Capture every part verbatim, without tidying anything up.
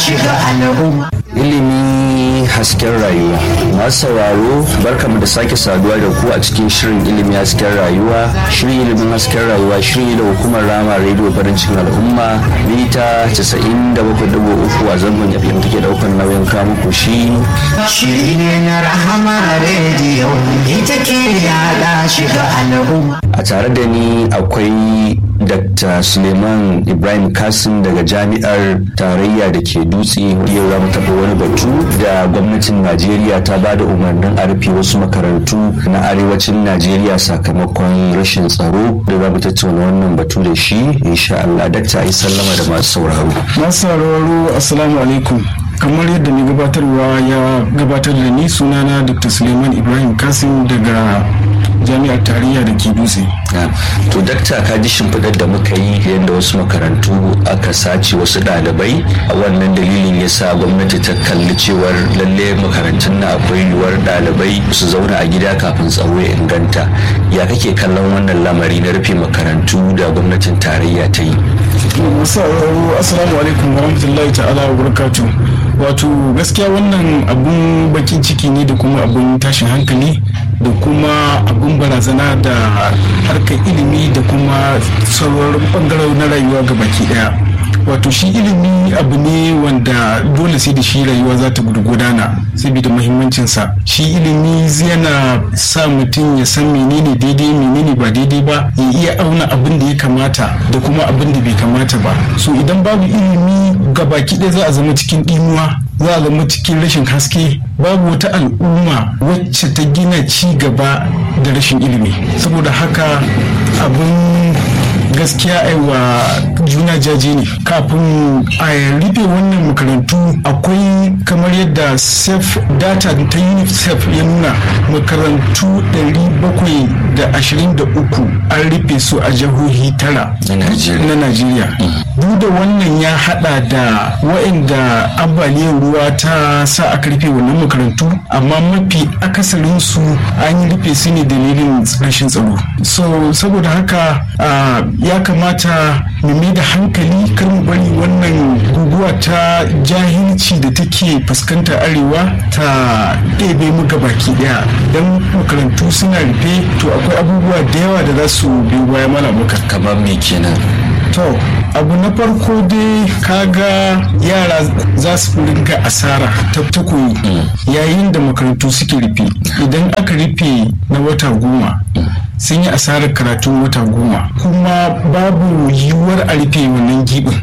shiga al'umma. Ilimi hasken rayuwa. Masu sauraro barkamu da sake saduwa da ku a cikin shirin ilimi hasken rayuwa. Shirin ilimin hasken rayuwa shiri da hukumar Rama Radio farin cikin al'umma mita casa'in da bakwai digo uku a zangon F M take daukar nauyin kamu ku shi. Shiri ne na Rahama Radio ita ke yada shiga al'umma. A tare da ni akwai Dakta Suleiman Ibrahim Kasim daga Jami'ar Tarayya da ke Dutse. Yau za mu taɓa wani batu da gwamnatin Najeriya ta ba da umarnin a rufe wasu makarantu na arewacin Najeriya sakamakon rashin tsaro, da za mu tattauna wannan batu da shi insha Allah. Dakta yi sallama da masu sauraro. Masu sauraro assalamu alaikum. Kamar yadda mai gabatarwa ya gabatar da ni, sunana Dakta Suleiman Ibrahim Kasim daga Jami'ar Tarayya da ke Dutse. To dakta, ka ji shimfiɗar da muka yi yadda wasu makarantu aka sace wasu ɗalibai, a wannan dalilin ya sa gwamnati ta kalli cewar lalle makarantun na akwai yiwuwar ɗalibai su zauna a gida kafin tsaro ya inganta. Ya kake kallon wannan lamari na rufe makarantu da gwamnatin tarayya ta yi? Assalamu alaikum wa rahmatullahi ta'ala wa barakatuh. Wato gaskiya wannan abun bakin ciki ne da kuma abun tashin hankali da kuma abun barazana da harkar ilimi da kuma sauran bangaren na rayuwa ga baki daya. Wato shi ilimi abu ne wanda dole sai da shi rayuwa za ta gudana saboda muhimmancinsa. Shi ilimi yana sa mutum ya san menene daidai menene ba daidai ba, ya iya auna abin da ya kamata da kuma abin da bai kamata ba. So idan babu ilimi ga baki ɗaya za a zama cikin ɗimuwa, za a zama cikin rashin haske. Babu wata al'umma wacce ta gina ci gaba da rashin ilimi. Saboda haka abin gaskiya aiwa juna jaje ne. Kafin a rufe wannan makarantu akwai kamar yadda sef data ta unicef ya nuna, makarantu ɗari bakwai da ashirin da uku an rufe su a jihohi tara na Najeriya. Duk da wannan ya hada da waɗanda ambaliyar ruwa ta sa aka rufe wannan makarantu, amma mafi akasarin su an yi rufe su ne dalilin rashin tsaro. So saboda haka ya kamata mu mai da hankali, kar mu bari wannan guguwa ta jahilci da take fuskantar arewa ta ɗebe mu baki ɗaya. Don makarantu suna rufe, to akwai abubuwa da yawa da za su biyo baya mana muka. Kamar me kenan? To abu na farko dai kaga yara za su ringa asara ta koyi yayin da makarantu suke rufe. Idan aka rufe na wata goma sun yi asarar karatun wata goma, kuma babu yiwuwar a rufe wannan gibin.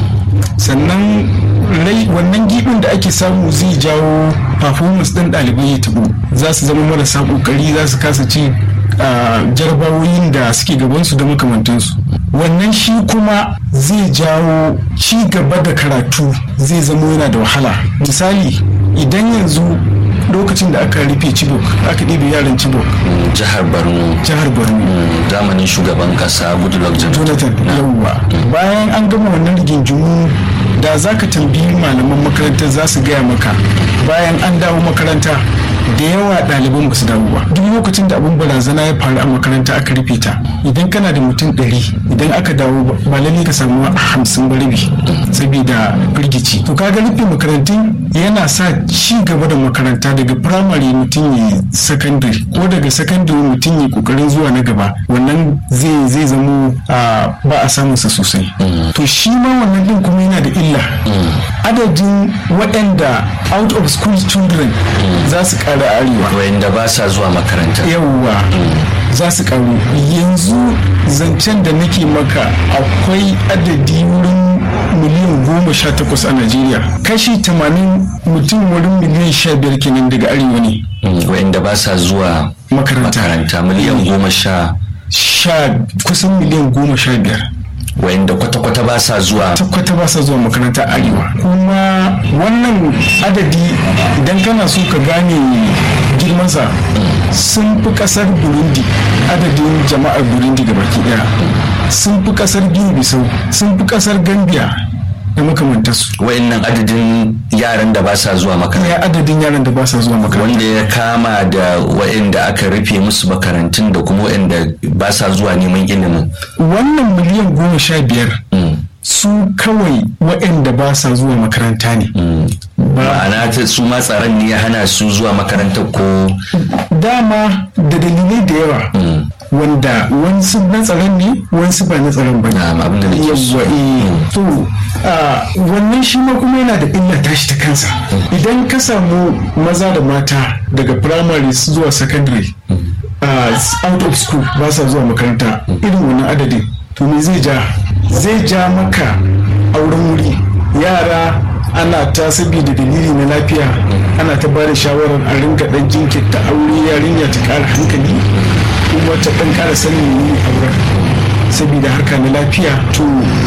Sannan wannan gibin da ake samu zai jawo performance ɗin ɗalibai ya taɓo, za su zama marasa ƙoƙari, za su kasa ci jarabawoyin da suke gabansu da makamantansu. Wannan shi kuma zai jawo ci gaba da karatu zai zama yana da wahala. Misali, idan yanzu lokacin da aka rufe Chibok, aka ɗibe yaran Chibok, jihar Borno jihar Borno zamanin shugaban kasa Goodluck Jonathan, yawwa bayan an gama wannan rigingimu, da za ka tambayi malaman makarantar za su gaya maka bayan an dawo makaranta da yawa ɗaliban ba su dawo ba. Duk lokacin da abin barazana ya faru a makaranta aka rufe ta, idan kana da mutum ɗari, idan aka dawo ba lalle ka samu hamsin ba rabi saboda firgici. To kaga rufe makarantun yana sa ci gaba da makaranta daga firamare mutum ya sakandare, ko daga sakandare mutum ya kokarin zuwa na gaba, wannan zai zai zamo ba a samun sa sosai. To shi ma wannan din kuma yana da illa. Adadin waɗanda out of school children za su ƙara arewa, wayanda ba sa zuwa makaranta, yawwa za su ƙaru. Yanzu zancen da nake maka akwai adadi wurin miliyan goma sha takwas a Najeriya, kashi tamanin mutum wurin miliyan sha biyar kenan daga arewa ne wayanda ba sa zuwa makaranta. Miliyan goma sha sha kusan miliyan goma sha biyar wayanda kwata-kwata ba sa zuwa kwata ba sa zuwa makaranta arewa. Kuma wannan adadi idan kana so ka gane girmansa, sun fi kasar Burundi, adadin jama'ar Burundi gabaki daya sun fi kasar Guinea Bissau, sun fi kasar Gambia da makamantarsu. Wayannan adadin yaran da ba sa zuwa makaranta. Ya adadin yaran da ba sa zuwa makaranta. Wanda ya kama da wayanda aka rufe musu makarantun da kuma wayanda ba sa zuwa neman ilimin. Wannan miliyan goma sha biyar su kawai waɗanda ba sa zuwa makaranta ne. Ma'ana ta su ma tsaron ne ya hana su zuwa makaranta ko dama da dalilai da yawa wanda wansu na tsaron ne wansu ba na tsaron ba ne. Yawwa eh to wannan shi ma kuma yana da illa tashi ta kansa. Idan ka samu maza da mata daga primary zuwa secondary out of school ba sa zuwa makaranta irin wannan adadin, to me zai ja zai ja maka auren wuri. Yara ana ta saboda dalili na lafiya ana ta ba da shawarar a ringa dan jinkirta aure, yarinya ta kara hankali kuma ta dan kara sanin ne auren saboda harka na lafiya. To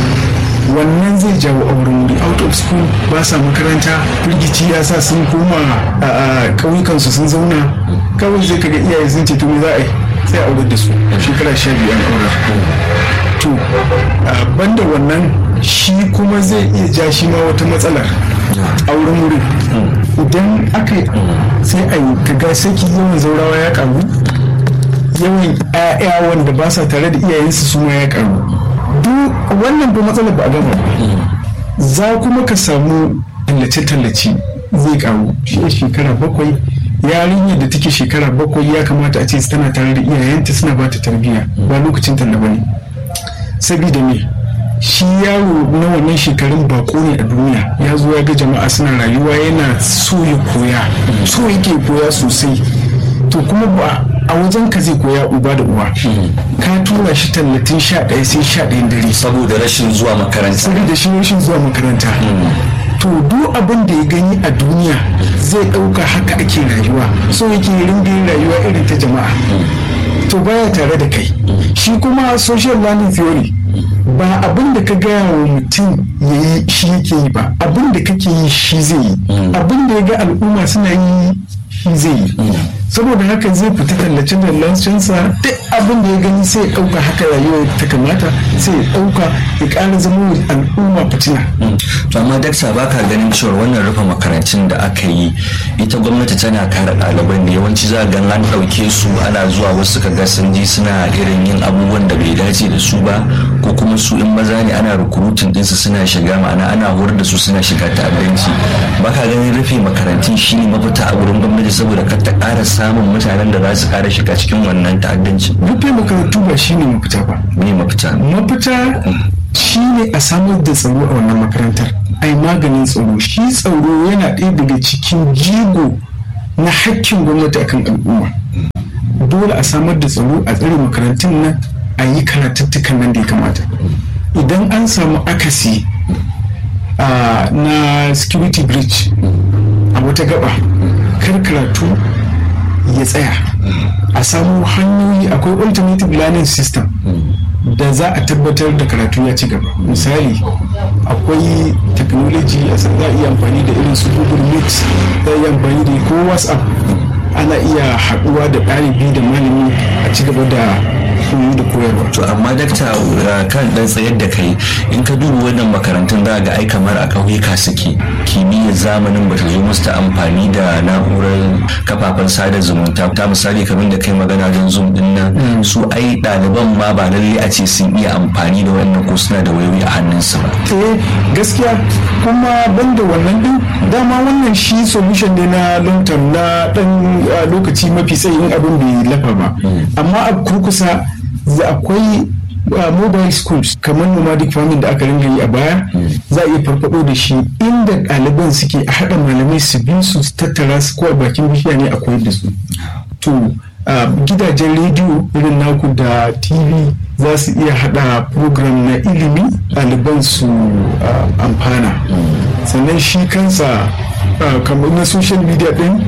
wannan zai jawo auren wuri. Out of school ba sa makaranta, firgici ya sa sun koma a ƙauyukansu sun zauna, kawai zai kaga iyaye sun ce to me za a yi sai aure da su shekara sha biyar auren. To banda wannan shi kuma zai iya ja shi ma wata matsalar auren wurin. Idan aka sai a yi kaga saki yawan zaurawa ya karu, yawan 'ya'ya wanda ba sa tare da iyayensu su ma ya karu. Duk wannan ba matsalar ba a gama ba. Za kuma ka samu tallace-tallace zai karu. Shi shekara bakwai yarinya da take shekara bakwai ya kamata a ce tana tare da iyayenta suna ba ta tarbiyya, ba lokacin talla ba ne. Sabida me shi yaro na wannan shekarun bako ne a duniya, ya zo ya ga jama'a suna rayuwa yana so ya koya, so yake koya sosai. To kuma ba a wajen ka zai koya uba da uwa, ka tura shi tallatin sha ɗaya sai sha ɗayan dare saboda rashin zuwa makaranta. Saboda shi rashin zuwa makaranta. To duk abin da ya gani a duniya zai ɗauka haka ake rayuwa, so yake ringa yin rayuwa irin ta jama'a. To baya tare da kai. Shi kuma social learning theory ba abin da ka gaya wa mutum ya yi shi yake yi ba, abin da kake yi shi zai yi, abin da ya ga al'umma suna yi shi zai yi. Saboda haka zai fita tallacin tallacensa duk abin da ya gani sai ya ɗauka haka rayuwa ta kamata, sai ya ɗauka ya ƙara zama al'umma fitina. To amma dakta ba ka ganin cewa wannan rufe makarantun da aka yi ita gwamnati tana kare ɗaliban ne, yawanci za ga an ɗauke su ana zuwa wasu ka ga sun ji suna irin yin abubuwan da bai dace da su ba, ko kuma su in maza ne ana rukurutun ɗinsu suna shiga, ma'ana ana horar da su suna shiga ta'addanci. Ba ka ganin rufe makarantun shi ne mafita a wurin gwamnati saboda kar ta ƙara samun mutanen da za su ƙara shiga cikin wannan ta'addanci? Rufe makarantu ba shi ne mafita ba. Me mafita? Mafita shi ne a samar da tsaro a wannan makarantar, ai maganin tsaro. Shi tsaro yana ɗaya daga cikin jigo na hakkin gwamnati akan al'umma. Dole a samar da tsaro a tsare makarantun nan, a yi karatuttukan nan da ya kamata. Idan an samu akasi na security breach a wata gaba, kar karatu ya tsaya, a samu hanyoyi. Akwai alternative learning system da za a tabbatar da karatu ya ci gaba. Misali akwai technology za a iya amfani da irin su Google Meet, za a iya amfani da ko WhatsApp, ana iya haɗuwa da ɗalibi da malami a ci gaba da koyo da koyarwa. To amma dakta kan dan tsayar da kai, in ka duba wannan makarantun za ga ai kamar a ƙauyuka suke, kimiyyar zamanin ba ta zo musu ta amfani da na'urar kafafen sada zumunta ta, misali kamar da kai magana don zoom din nan, su ai ɗaliban ma ba lalle a ce sun iya amfani da wannan ko suna da wayoyi a hannunsu ba. Eh gaskiya, kuma banda wannan din dama wannan shi solution ne na long term, na dan lokaci mafi tsayin abin bai lafa ba. Amma a kurkusa akwai mobile schools kamar nomadic farming da aka ringa yi a baya, za a iya farfado da shi inda ɗaliban suke, a haɗa malamai su bi su tattara su, ko a bakin bishiya ne a koyar da su. To gidajen rediyo irin naku da tv za su iya haɗa program na ilimi ɗaliban su amfana. Sannan shi kansa kamar na social media ɗin,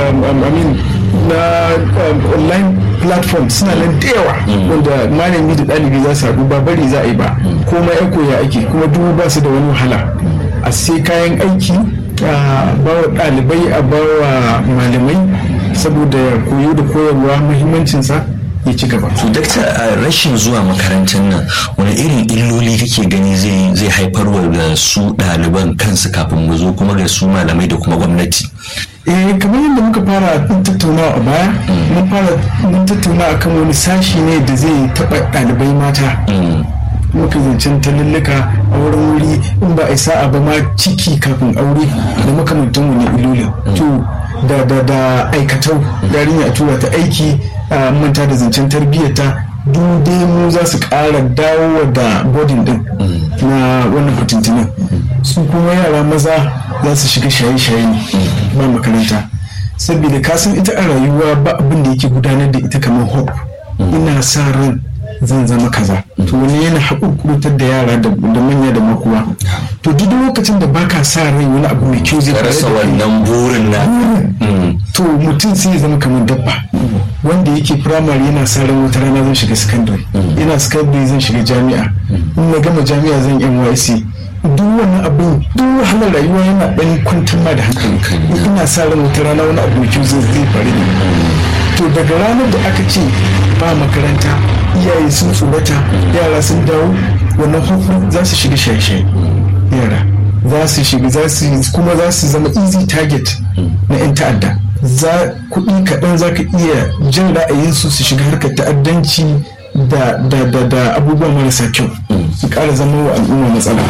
na online platform suna nan da yawa wanda malami da ɗalibi za su haɗu, ba bari za a yi ba, komai ya koya ake, kuma duk ba su da wani wahala. A sai kayan aiki a bawa ɗalibai, a bawa malamai, saboda koyo da koyarwa muhimmancinsa ya ci gaba. To dakta, rashin zuwa makarantar nan wani irin illoli kake gani zai zai haifarwa da su ɗaliban kansu kafin mu zo kuma ga su malamai da kuma gwamnati? Eh kamar yadda muka fara tattaunawa a baya, mun fara mun tattauna akan wani sashi ne da zai taɓa ɗalibai mata. muka zancen talallaka a wurin wuri in ba a sa'a ba ma ciki kafin aure da makamantan wani ilolin to da da da aikatau yarinya a tura ta aiki a manta da zancen tarbiyyata duk dai mu za su ƙara dawo da bodin din na wannan fitintinin su kuma yara maza za su shiga shaye-shaye ba makaranta saboda kasan ita a rayuwa ba abin da yake gudanar da ita kamar hope ina sa ran zan zama kaza to wani yana haƙurƙurtar da yara da manya da makuwa to duk lokacin da baka sa rai wani abu mai kyau zai rasa wannan burin na to mutum sai ya zama kamar dabba wanda yake firamare yana sa ran wata rana zan shiga secondary ina secondary zan shiga jami'a in na gama jami'a zan N Y C duk wannan abin duk wahalar rayuwa yana ɗan kwantar ma da hankali ina sa ran wata rana wani abu mai kyau zai faru ne to daga ranar da aka ce ba makaranta iyaye sun tsorata yara sun dawo wannan hukun za su shiga shaye-shaye yara za su shiga za su kuma za su zama easy target na 'yan ta'adda za kuɗi kaɗan za ka iya jin ra'ayinsu su shiga harkar ta'addanci da da da da abubuwa marasa kyau su ƙara zama wa al'umma matsala.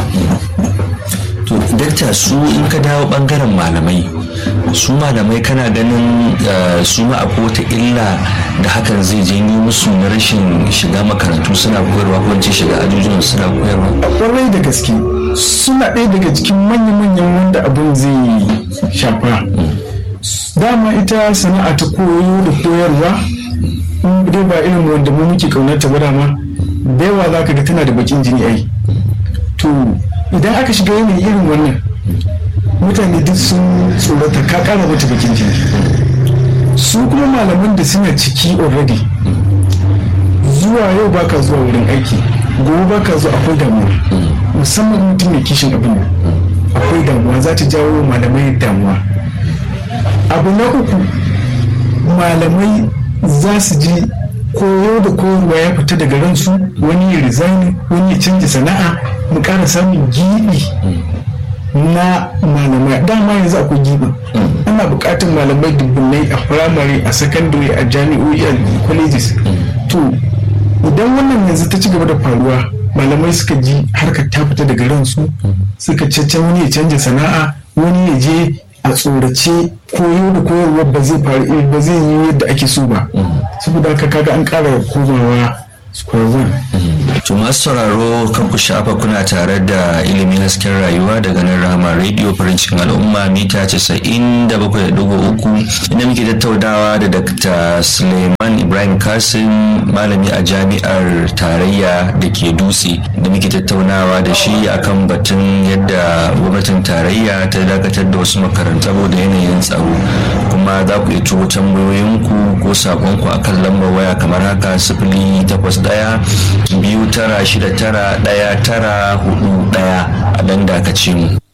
To dakta su in ka dawo bangaren malamai su malamai kana ganin su ma akwai wata illa da hakan zai janyo musu na rashin shiga makarantu suna koyarwa ko ce shiga ajujuwan suna koyarwa a kwarai da gaske suna ɗaya daga cikin manya-manyan wanda abin zai shafa dama ita sana'a ta koyo da koyarwa dai ba irin wanda mu muke kaunarta ba dama da yawa za ka ga tana da bakin jini ai to idan aka shiga yanayi irin wannan mutane duk sun tsorata ka kara mata bakin jini su kuma malaman da suna ciki already zuwa yau baka zuwa wurin aiki gobe baka zuwa akwai damuwa musamman mutum mai kishin abin akwai damuwa za ta jawo malamai damuwa abu na uku malamai za su ji koyo da koyarwa ya fita daga ransu wani ya resign wani ya canza sana'a mu ƙara samun gibi na malamai dama yanzu akwai gibin ana buƙatar malamai dubbinai a firamare a secondary a jami'o'i a colleges to idan wannan yanzu ta ci gaba da faruwa malamai suka ji harkar ta fita daga ransu suka cece wani ya canza sana'a wani ya je a tsorace koyo da koyarwa ba zai faru ba zai yi yadda ake so ba saboda haka kaga an ƙara komawa square one. To masu sauraro kan ku shafa kuna tare da ilimin hasken rayuwa daga nan Rahama Radio farin cikin al'umma mita casa'in da bakwai da ɗigo uku inda muke tattaunawa da Dakta Suleiman Ibrahim Kasim malami a jami'ar tarayya da ke Dutse da muke tattaunawa da shi akan batun yadda gwamnatin tarayya ta dakatar da wasu makarantu saboda yanayin tsaro kuma za ku iya turo tambayoyinku ko sakonku akan lambar waya kamar haka sifili takwas ɗaya biyu tara shida tara ɗaya tara hudu ɗaya a dan dakace mu.